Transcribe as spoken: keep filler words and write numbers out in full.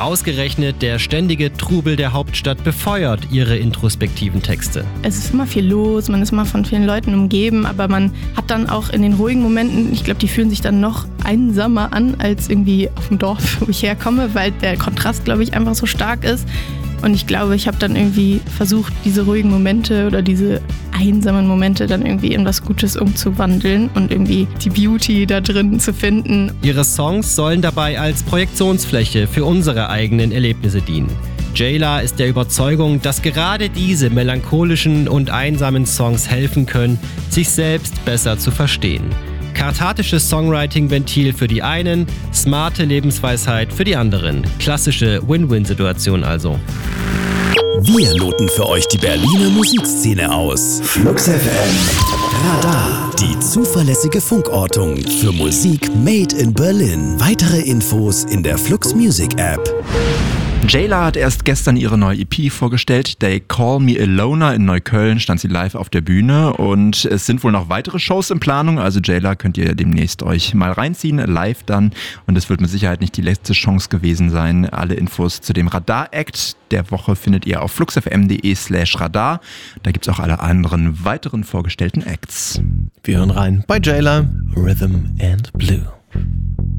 Ausgerechnet der ständige Trubel der Hauptstadt befeuert ihre introspektiven Texte. Es ist immer viel los, man ist immer von vielen Leuten umgeben, aber man hat dann auch in den ruhigen Momenten, ich glaube, die fühlen sich dann noch einsamer an als irgendwie auf dem Dorf, wo ich herkomme, weil der Kontrast, glaube ich, einfach so stark ist. Und ich glaube, ich habe dann irgendwie versucht, diese ruhigen Momente oder diese einsamen Momente dann irgendwie in was Gutes umzuwandeln und irgendwie die Beauty da drin zu finden. Ihre Songs sollen dabei als Projektionsfläche für unsere eigenen Erlebnisse dienen. Jayla ist der Überzeugung, dass gerade diese melancholischen und einsamen Songs helfen können, sich selbst besser zu verstehen. Kathartisches Songwriting-Ventil für die einen, smarte Lebensweisheit für die anderen. Klassische Win-Win-Situation also. Wir loten für euch die Berliner Musikszene aus. Flux F M Radar, die zuverlässige Funkortung für Musik made in Berlin. Weitere Infos in der Flux Music App. Jayla hat erst gestern ihre neue E P vorgestellt. They Call Me a Loner. In Neukölln stand sie live auf der Bühne und es sind wohl noch weitere Shows in Planung. Also Jayla könnt ihr demnächst euch mal reinziehen, live dann. Und es wird mit Sicherheit nicht die letzte Chance gewesen sein. Alle Infos zu dem Radar-Act der Woche findet ihr auf fluxfm.de slash radar. Da gibt's auch alle anderen weiteren vorgestellten Acts. Wir hören rein bei Jayla, Rhythm and Blue.